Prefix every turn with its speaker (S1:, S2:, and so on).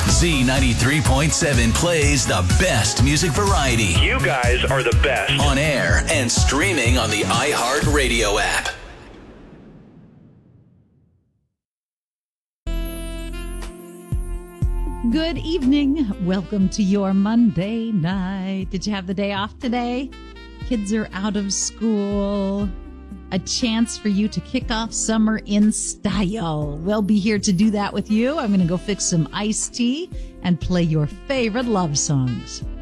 S1: Z93.7 plays the best music variety.
S2: You guys are the best.
S1: On air and streaming on the iHeartRadio app.
S3: Good evening. Welcome to your Monday night. Did you have the day off today? Kids are out of school. A chance for you to kick off summer in style. We'll be here to do that with you. I'm going to go fix some iced tea and play your favorite love songs.